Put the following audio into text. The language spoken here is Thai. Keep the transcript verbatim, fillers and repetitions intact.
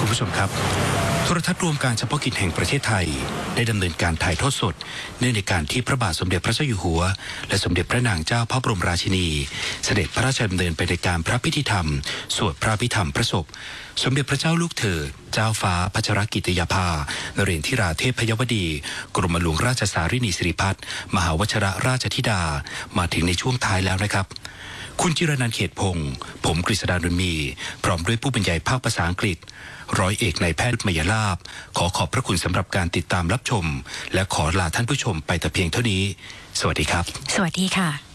คุณผู้ชมครับโทรทัศน์รวมการเฉพาะกิจแห่งประเทศไทยได้ดำเนินการถ่ายทอดสดเนื่องในการที่พระบาทสมเด็จพระเจ้าอยู่หัวและสมเด็จพระนางเจ้าพระบรมราชินีเสด็จพระราชดำเนินไปในการพระพิธีธรรมสวดพระพิธรรมพระศพสมเด็จพระเจ้าลูกเธอเจ้าฟ้าพัชรกิติยาภานเรนทิราเทพยวดีกรมหลวงราชสารินีสิริพัฒน์มหาวชิรราชธิดามาถึงในช่วงท้ายแล้วนะครับคุณจิรนันท์เขตพงศ์ผมกฤษดาดุลมีพร้อมด้วยผู้บรรยายภาคภาษาอังกฤษร้อยเอกนายแพทย์มยลาภขอขอบพระคุณสำหรับการติดตามรับชมและขอลาท่านผู้ชมไปแต่เพียงเท่านี้สวัสดีครับสวัสดีค่ะ